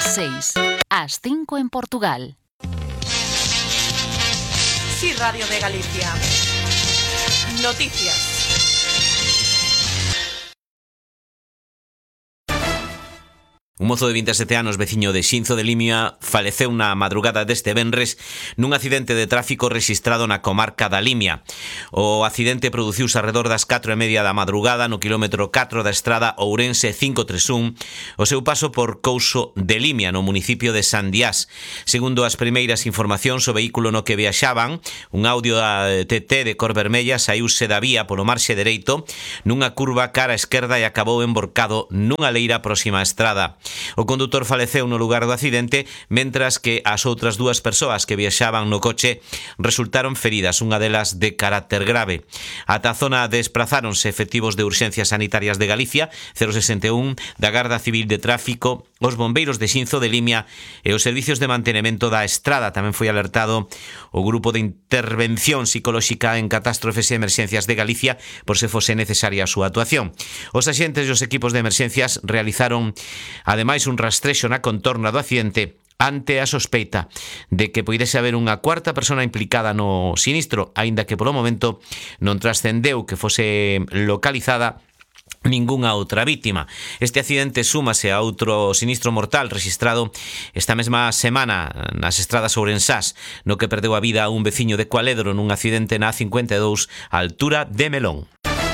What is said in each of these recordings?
6, ás 5 en Portugal. Sí, Radio de Galicia. Noticias. Un mozo de 27 anos, veciño de Xinzo de Limia, faleceu na madrugada deste venres nun accidente de tráfico rexistrado na comarca da Limia. O accidente produciuse arredor das 4:30 da madrugada no quilómetro 4 da estrada Ourense 531, o seu paso por Couso de Limia, no municipio de Sandiás. Segundo as primeiras informacións, o vehículo no que viaxaban, un audio TT de cor vermella, saíuse da vía polo marxe dereito nunha curva cara a esquerda e acabou emborcado nunha leira próxima á estrada. O condutor faleceu no lugar do accidente, mentras que as outras dúas persoas que viaxaban no coche resultaron feridas, unha delas de carácter grave. Ata a zona desprazáronse efectivos de Urxencias Sanitarias de Galicia, 061, da Garda Civil de Tráfico, os bombeiros de Xinzo de Limia e os servicios de mantenemento da estrada. Tamén foi alertado o Grupo de Intervención Psicolóxica en Catástrofes e Emerxencias de Galicia por se fose necesaria a súa actuación. Os axentes e os equipos de emerxencias realizaron ademais un rastrexo na contorna do accidente ante a sospeita de que poidese haber unha cuarta persona implicada no sinistro, aínda que polo momento non trascendeu que fose localizada ningunha outra vítima. Este accidente súmase a outro sinistro mortal rexistrado esta mesma semana nas estradas ourensás, no que perdeu a vida un veciño de Cualedro nun accidente na A52 á altura de Melón.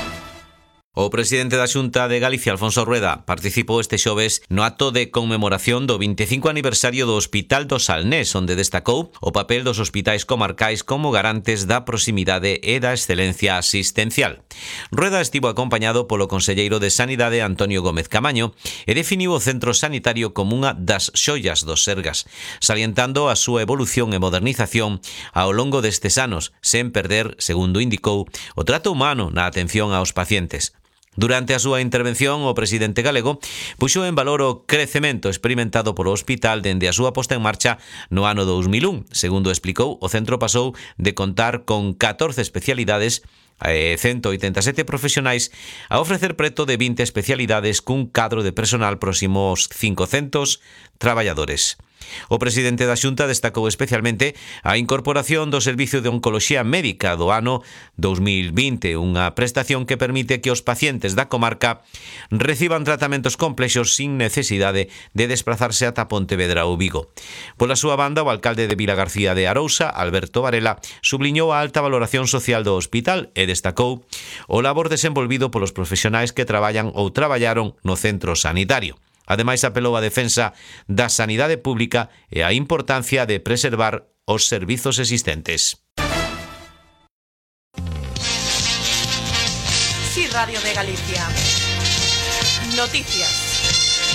O presidente da Xunta de Galicia, Alfonso Rueda, participou este xoves no acto de conmemoración do 25 aniversario do Hospital do Salnés, onde destacou o papel dos hospitais comarcais como garantes da proximidade e da excelencia asistencial. Rueda estivo acompañado polo conselleiro de Sanidade, Antonio Gómez Camaño, e definiu o centro sanitario como unha das xoias do Sergas, salientando a súa evolución e modernización ao longo destes anos, sen perder, segundo indicou, o trato humano na atención aos pacientes. Durante a súa intervención, o presidente galego puxo en valor o crecemento experimentado polo hospital dende a súa posta en marcha no ano 2001. Segundo explicou, o centro pasou de contar con 14 especialidades e 187 profesionais a ofrecer preto de 20 especialidades cun cadro de personal próximo aos 500 traballadores. O presidente da Xunta destacou especialmente a incorporación do Servicio de Oncoloxía Médica do ano 2020, unha prestación que permite que os pacientes da comarca reciban tratamentos complexos sin necesidade de desplazarse ata Pontevedra ou Vigo. Pola súa banda, o alcalde de Vilagarcía de Arousa, Alberto Varela, subliñou a alta valoración social do hospital e destacou o labor desenvolvido polos profesionais que traballan ou traballaron no centro sanitario. Ademais, apelou á defensa da sanidade pública e á importancia de preservar os servizos existentes. Sí, Radio de Galicia. Noticias.